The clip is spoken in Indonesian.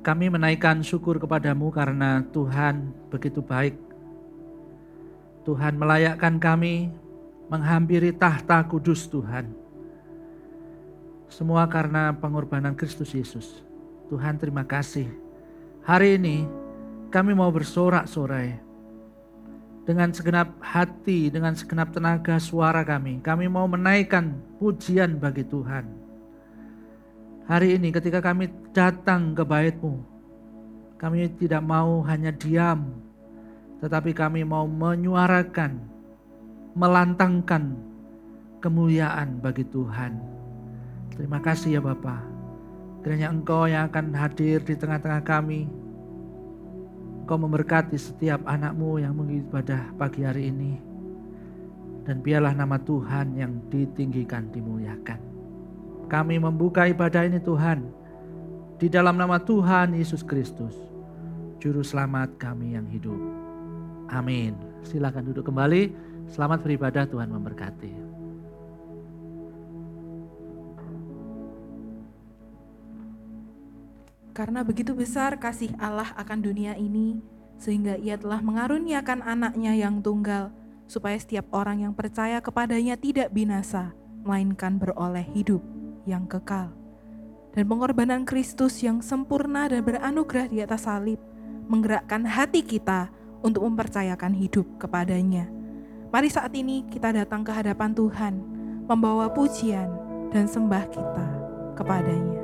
Kami menaikkan syukur kepadamu karena Tuhan begitu baik. Tuhan melayakkan kami menghampiri tahta kudus Tuhan. Semua karena pengorbanan Kristus Yesus. Tuhan terima kasih. Hari ini kami mau bersorak-sorai. Dengan segenap hati, dengan segenap tenaga suara kami mau menaikkan pujian bagi Tuhan. Hari ini ketika kami datang ke bait-Mu, kami tidak mau hanya diam, tetapi kami mau menyuarakan, melantangkan kemuliaan bagi Tuhan. Terima kasih ya Bapa. Kiranya Engkau yang akan hadir di tengah-tengah kami, Engkau memberkati setiap anak-Mu yang mengibadah pagi hari ini. Dan biarlah nama Tuhan yang ditinggikan, dimuliakan. Kami membuka ibadah ini Tuhan, di dalam nama Tuhan Yesus Kristus, Juru Selamat kami yang hidup. Amin. Silakan duduk kembali. Selamat beribadah, Tuhan memberkati. Karena begitu besar kasih Allah akan dunia ini, sehingga Ia telah mengaruniakan anaknya yang tunggal, supaya setiap orang yang percaya kepadanya tidak binasa, melainkan beroleh hidup yang kekal. Dan pengorbanan Kristus yang sempurna dan beranugerah di atas salib, menggerakkan hati kita untuk mempercayakan hidup kepadanya. Mari saat ini kita datang ke hadapan Tuhan, membawa pujian dan sembah kita kepadanya.